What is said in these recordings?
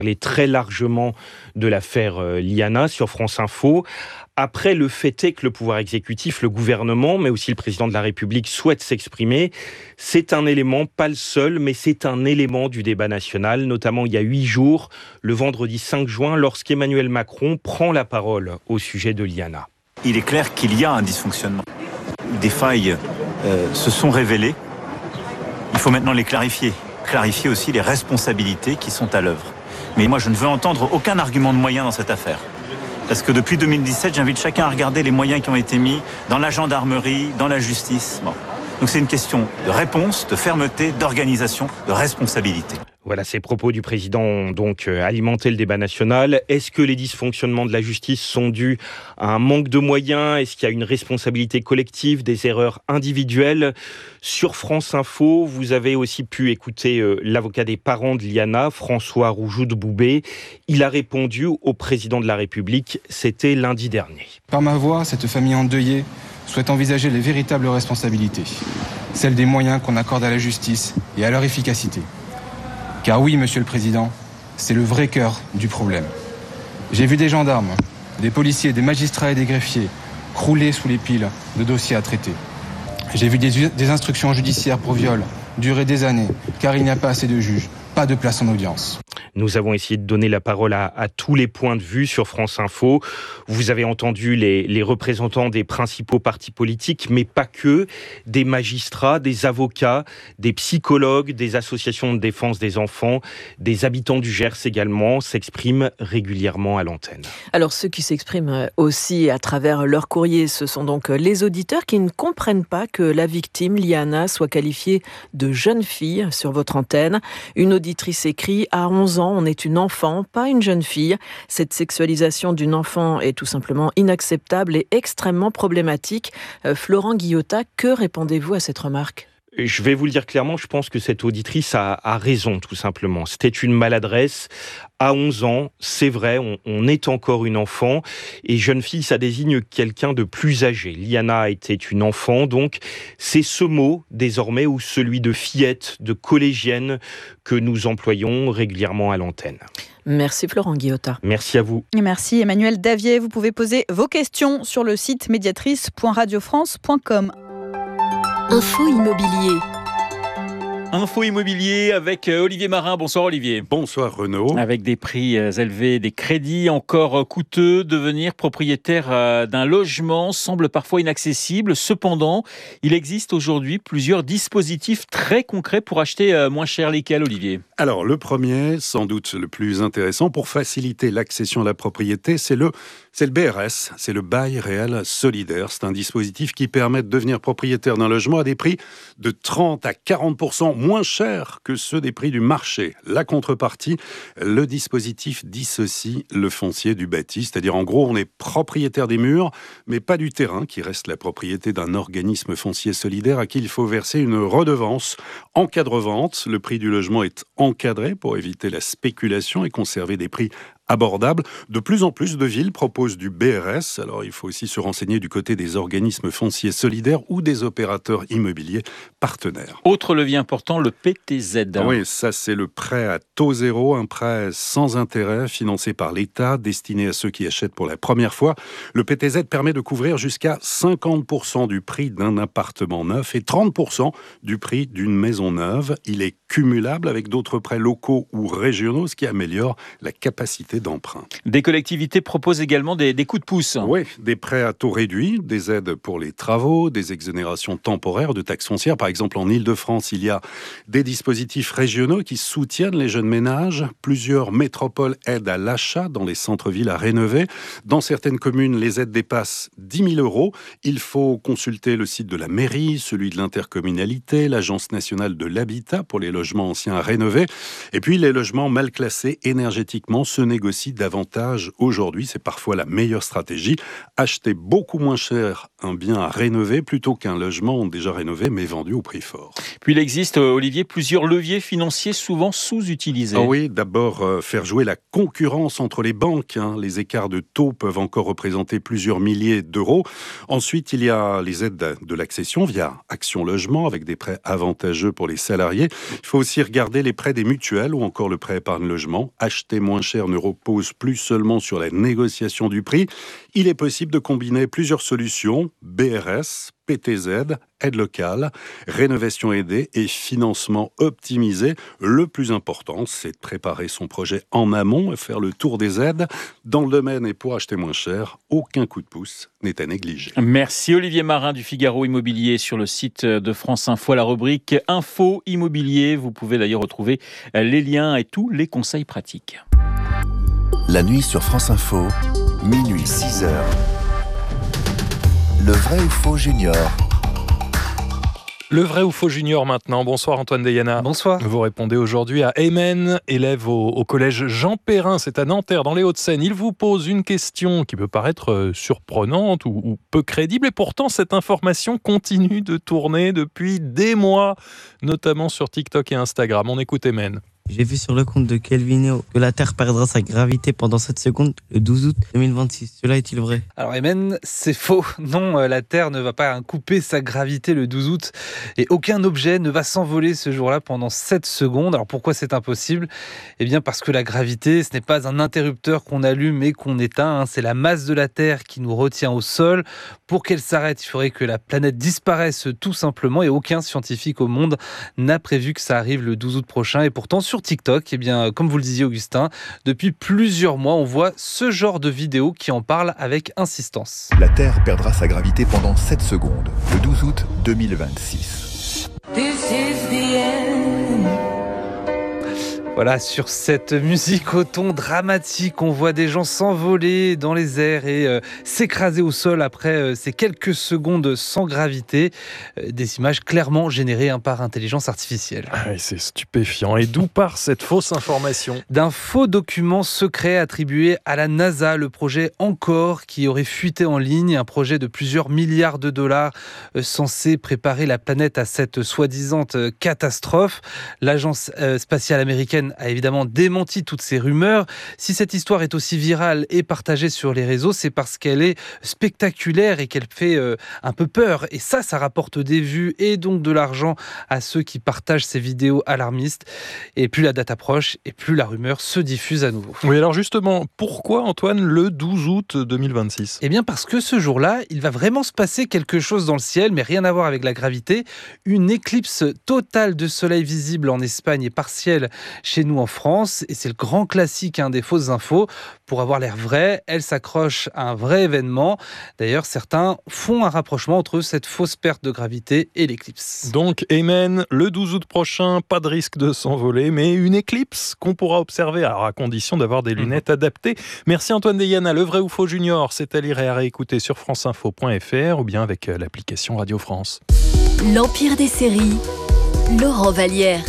parlé très largement de l'affaire Liana sur France Info. Après, le fait est que le pouvoir exécutif, le gouvernement, mais aussi le président de la République souhaite s'exprimer. C'est un élément, pas le seul, mais c'est un élément du débat national, notamment il y a 8 jours, le vendredi 5 juin, lorsqu'Emmanuel Macron prend la parole au sujet de Liana. Il est clair qu'il y a un dysfonctionnement. Des failles se sont révélées. Il faut maintenant les clarifier. Clarifier aussi les responsabilités qui sont à l'œuvre. Mais moi, je ne veux entendre aucun argument de moyen dans cette affaire. Parce que depuis 2017, j'invite chacun à regarder les moyens qui ont été mis dans la gendarmerie, dans la justice. Bon. Donc c'est une question de réponse, de fermeté, d'organisation, de responsabilité. Voilà, ces propos du président ont donc alimenté le débat national. Est-ce que les dysfonctionnements de la justice sont dus à un manque de moyens ? Est-ce qu'il y a une responsabilité collective, des erreurs individuelles ? Sur France Info, vous avez aussi pu écouter l'avocat des parents de Liana, François Roujoud Boubé. Il a répondu au président de la République, c'était lundi dernier. Par ma voix, cette famille endeuillée souhaite envisager les véritables responsabilités, celles des moyens qu'on accorde à la justice et à leur efficacité. Car oui, Monsieur le Président, c'est le vrai cœur du problème. J'ai vu des gendarmes, des policiers, des magistrats et des greffiers crouler sous les piles de dossiers à traiter. J'ai vu des instructions judiciaires pour viol durer des années, car il n'y a pas assez de juges, pas de place en audience. Nous avons essayé de donner la parole à tous les points de vue sur France Info. Vous avez entendu les représentants des principaux partis politiques, mais pas que, des magistrats, des avocats, des psychologues, des associations de défense des enfants, des habitants du Gers également s'expriment régulièrement à l'antenne. Alors ceux qui s'expriment aussi à travers leur courrier, ce sont donc les auditeurs qui ne comprennent pas que la victime, Liana, soit qualifiée de jeune fille sur votre antenne. Une auditrice écrit « À 11 ans, on est une enfant, pas une jeune fille. Cette sexualisation d'une enfant est tout simplement inacceptable et extrêmement problématique. » Florent Guillotat, que répondez-vous à cette remarque ? Je vais vous le dire clairement, je pense que cette auditrice a raison, tout simplement. C'était une maladresse. À 11 ans, c'est vrai, on est encore une enfant. Et jeune fille, ça désigne quelqu'un de plus âgé. Liana était une enfant, donc c'est ce mot, désormais, ou celui de fillette, de collégienne, que nous employons régulièrement à l'antenne. Merci Florent Guillotat. Merci à vous. Et merci Emmanuel Davier. Vous pouvez poser vos questions sur le site médiatrice.radiofrance.com. Info immobilier. Info immobilier avec Olivier Marin. Bonsoir Olivier. Bonsoir Renaud. Avec des prix élevés, des crédits encore coûteux, devenir propriétaire d'un logement semble parfois inaccessible. Cependant, il existe aujourd'hui plusieurs dispositifs très concrets pour acheter moins cher. Lesquels, Olivier ? Alors le premier, sans doute le plus intéressant pour faciliter l'accession à la propriété, c'est le BRS, c'est le bail réel solidaire. C'est un dispositif qui permet de devenir propriétaire d'un logement à des prix de 30 à 40% moins chers que ceux des prix du marché. La contrepartie, le dispositif dissocie le foncier du bâti, c'est-à-dire en gros on est propriétaire des murs, mais pas du terrain qui reste la propriété d'un organisme foncier solidaire à qui il faut verser une redevance en cas de revente. Le prix du logement est encadré pour éviter la spéculation et conserver des prix abordables. De plus en plus de villes proposent du BRS. Alors, il faut aussi se renseigner du côté des organismes fonciers solidaires ou des opérateurs immobiliers partenaires. Autre levier important, le PTZ. Oui, ça c'est le prêt à taux zéro, un prêt sans intérêt financé par l'État, destiné à ceux qui achètent pour la première fois. Le PTZ permet de couvrir jusqu'à 50% du prix d'un appartement neuf et 30% du prix d'une maison neuve. Il est cumulable avec d'autres prêts locaux ou régionaux, ce qui améliore la capacité d'emprunt. Des collectivités proposent également des coups de pouce. Oui, des prêts à taux réduit, des aides pour les travaux, des exonérations temporaires de taxes foncières. Par exemple, en Île-de-France, il y a des dispositifs régionaux qui soutiennent les jeunes ménages. Plusieurs métropoles aident à l'achat dans les centres-villes à rénover. Dans certaines communes, les aides dépassent 10 000 €. Il faut consulter le site de la mairie, celui de l'intercommunalité, l'Agence nationale de l'habitat pour les logements anciens à rénover. Et puis, les logements mal classés énergétiquement se négocient négocient davantage aujourd'hui. C'est parfois la meilleure stratégie. Acheter beaucoup moins cher un bien à rénover plutôt qu'un logement déjà rénové mais vendu au prix fort. Puis il existe, Olivier, plusieurs leviers financiers souvent sous-utilisés. Oui, d'abord faire jouer la concurrence entre les banques. Les écarts de taux peuvent encore représenter plusieurs milliers d'euros. Ensuite, il y a les aides de l'accession via Action Logement avec des prêts avantageux pour les salariés. Il faut aussi regarder les prêts des mutuelles ou encore le prêt épargne logement. Acheter moins cher ne repose plus seulement sur la négociation du prix. Il est possible de combiner plusieurs solutions, BRS, PTZ, aide locale, rénovation aidée et financement optimisé. Le plus important, c'est de préparer son projet en amont et faire le tour des aides. Dans le domaine et pour acheter moins cher, aucun coup de pouce n'est à négliger. Merci Olivier Marin du Figaro Immobilier sur le site de France Info, la rubrique Info Immobilier. Vous pouvez d'ailleurs retrouver les liens et tous les conseils pratiques. La nuit sur France Info, minuit 6h. Le vrai ou faux junior. Le vrai ou faux junior maintenant. Bonsoir Antoine Deyana. Bonsoir. Vous répondez aujourd'hui à Aymen, élève au collège Jean Perrin, c'est à Nanterre dans les Hauts-de-Seine. Il vous pose une question qui peut paraître surprenante ou peu crédible et pourtant cette information continue de tourner depuis des mois, notamment sur TikTok et Instagram. On écoute Aymen. J'ai vu sur le compte de Kelvineo que la Terre perdra sa gravité pendant 7 secondes le 12 août 2026. Cela est-il vrai ? Alors Aymen, c'est faux. Non, la Terre ne va pas couper sa gravité le 12 août et aucun objet ne va s'envoler ce jour-là pendant 7 secondes. Alors pourquoi c'est impossible ? Eh bien parce que la gravité, ce n'est pas un interrupteur qu'on allume et qu'on éteint. C'est la masse de la Terre qui nous retient au sol. Pour qu'elle s'arrête, il faudrait que la planète disparaisse tout simplement et aucun scientifique au monde n'a prévu que ça arrive le 12 août prochain. Et pourtant, sur TikTok, eh bien, comme vous le disiez Augustin, depuis plusieurs mois, on voit ce genre de vidéos qui en parlent avec insistance. La Terre perdra sa gravité pendant 7 secondes, le 12 août 2026. This is the end. Voilà, sur cette musique au ton dramatique, on voit des gens s'envoler dans les airs et s'écraser au sol après ces quelques secondes sans gravité. Des images clairement générées par intelligence artificielle. Ah oui, c'est stupéfiant. Et d'où part cette fausse information ? D'un faux document secret attribué à la NASA, le projet Encore, qui aurait fuité en ligne, un projet de plusieurs milliards de dollars censé préparer la planète à cette soi-disant catastrophe. L'agence spatiale américaine a évidemment démenti toutes ces rumeurs. Si cette histoire est aussi virale et partagée sur les réseaux, c'est parce qu'elle est spectaculaire et qu'elle fait un peu peur. Et ça rapporte des vues et donc de l'argent à ceux qui partagent ces vidéos alarmistes. Et plus la date approche, et plus la rumeur se diffuse à nouveau. Oui, alors justement, pourquoi Antoine le 12 août 2026 ? Eh bien parce que ce jour-là, il va vraiment se passer quelque chose dans le ciel, mais rien à voir avec la gravité. Une éclipse totale de soleil visible en Espagne et partielle chez nous en France, et c'est le grand classique des fausses infos. Pour avoir l'air vrai, elle s'accroche à un vrai événement. D'ailleurs, certains font un rapprochement entre cette fausse perte de gravité et l'éclipse. Donc, Aymen, le 12 août prochain, pas de risque de s'envoler, mais une éclipse qu'on pourra observer, alors à condition d'avoir des lunettes adaptées. Merci Antoine Deyana. Le vrai ou faux junior, c'est à lire et à réécouter sur franceinfo.fr ou bien avec l'application Radio France. L'Empire des séries, Laurent Vallière.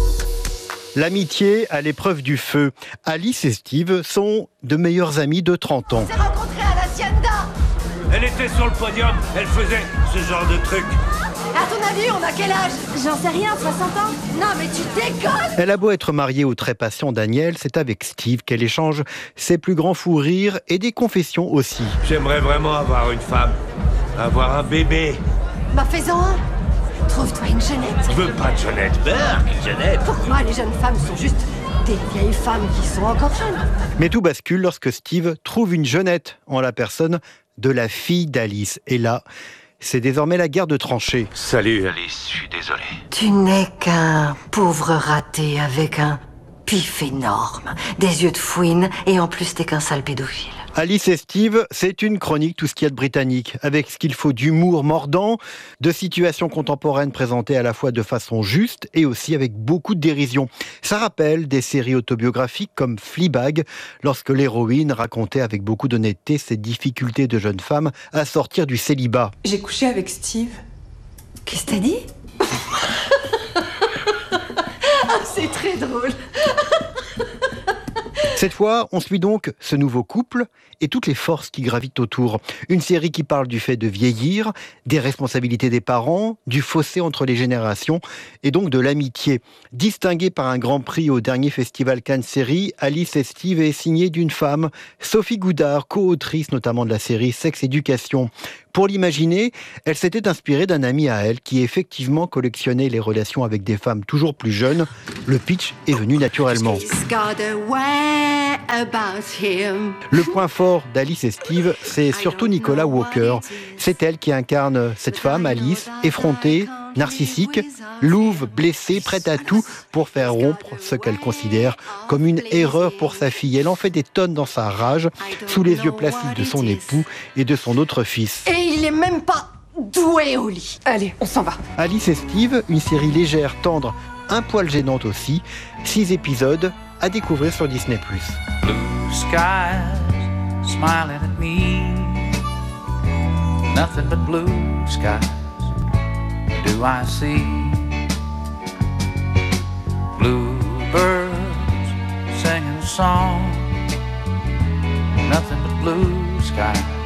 L'amitié à l'épreuve du feu. Alice et Steve sont de meilleurs amis de 30 ans. On s'est rencontrés à l'Hacienda. Elle était sur le podium, elle faisait ce genre de truc. À ton avis, on a quel âge ? J'en sais rien, 60 ans. Non mais tu déconnes ! Elle a beau être mariée au très patient Daniel, c'est avec Steve qu'elle échange ses plus grands fous rires et des confessions aussi. J'aimerais vraiment avoir une femme, avoir un bébé. Bah fais-en un. Trouve-toi une jeunette. Je veux pas de jeunette. Jeunette. Pourquoi les jeunes femmes sont juste des vieilles femmes qui sont encore jeunes ? Mais tout bascule lorsque Steve trouve une jeunette en la personne de la fille d'Alice. Et là, c'est désormais la guerre de tranchées. Salut Alice, je suis désolé. Tu n'es qu'un pauvre raté avec un pif énorme, des yeux de fouine et en plus t'es qu'un sale pédophile. Alice et Steve, c'est une chronique tout ce qu'il y a de britannique, avec ce qu'il faut d'humour mordant, de situations contemporaines présentées à la fois de façon juste et aussi avec beaucoup de dérision. Ça rappelle des séries autobiographiques comme Fleabag, lorsque l'héroïne racontait avec beaucoup d'honnêteté ses difficultés de jeune femme à sortir du célibat. J'ai couché avec Steve. Qu'est-ce que t'as dit ? C'est très drôle. Cette fois, on suit donc ce nouveau couple et toutes les forces qui gravitent autour. Une série qui parle du fait de vieillir, des responsabilités des parents, du fossé entre les générations et donc de l'amitié. Distinguée par un grand prix au dernier festival Cannes Série, Alice et Steve est signée d'une femme, Sophie Goudard, co-autrice notamment de la série Sex Education. Pour l'imaginer, elle s'était inspirée d'un ami à elle qui effectivement collectionnait les relations avec des femmes toujours plus jeunes. Le pitch est venu naturellement. Le point fort d'Alice et Steve, c'est surtout Nicola Walker. C'est elle qui incarne cette femme, Alice, effrontée, narcissique, louve, blessée, prête à tout pour faire rompre ce qu'elle considère comme une erreur pour sa fille. Elle en fait des tonnes dans sa rage, sous les yeux placides de son époux et de son autre fils. Et il est même pas doué au lit. Allez, on s'en va. Alice et Steve, une série légère, tendre, un poil gênante aussi. 6 épisodes à découvrir sur Disney+. Blue skies smiling at me. Nothing but blue skies do I see. Bluebirds singing a song. Nothing but blue skies